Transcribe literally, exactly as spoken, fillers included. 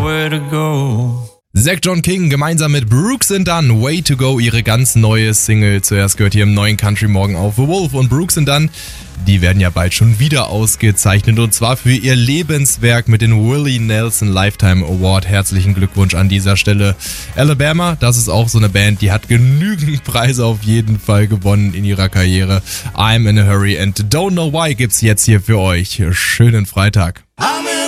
Where to go? Zach John King gemeinsam mit Brooks and Dunn, Way to Go, ihre ganz neue Single. Zuerst gehört hier im neuen Country Morgen auf The Wolf und Brooks and Dunn. Die werden ja bald schon wieder ausgezeichnet und zwar für ihr Lebenswerk mit dem Willie Nelson Lifetime Award. Herzlichen Glückwunsch an dieser Stelle. Alabama, das ist auch so eine Band, die hat genügend Preise auf jeden Fall gewonnen in ihrer Karriere. I'm in a Hurry and Don't Know Why gibt's jetzt hier für euch. Schönen Freitag. I'm in